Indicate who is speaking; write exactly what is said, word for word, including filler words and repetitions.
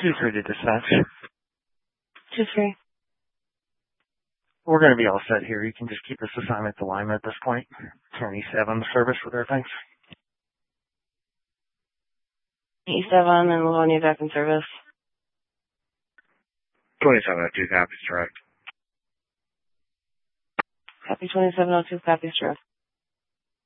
Speaker 1: two three to dispatch.
Speaker 2: two three.
Speaker 1: We're going to be all set here. You can just keep this assignment to Lima at this point. twenty-seven, the service with her, thanks.
Speaker 2: eighty-seven and Livonia back in service.
Speaker 3: twenty-seven oh two, copies, direct.
Speaker 2: Copy twenty-seven oh two, copies, direct.